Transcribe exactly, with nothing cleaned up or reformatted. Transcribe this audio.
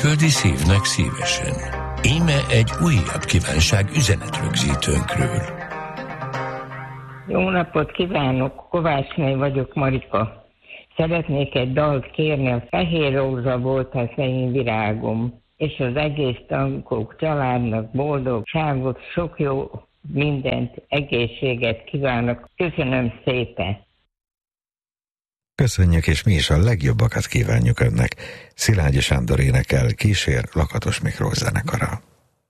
Küldi szívnek szívesen. Íme egy újabb kívánság üzenetrögzítőnkről. Jó napot kívánok, Kovácsné vagyok, Marika. Szeretnék egy dalt kérni, a Fehér rózsa volt az én virágom, és az egész Tankók családnak boldogságot, sok jó mindent, egészséget kívánok. Köszönöm szépen! Köszönjük, és mi is a legjobbakat kívánjuk önnek. Szilágyi Sándor énekel, kísér Lakatos Miklós zenekara.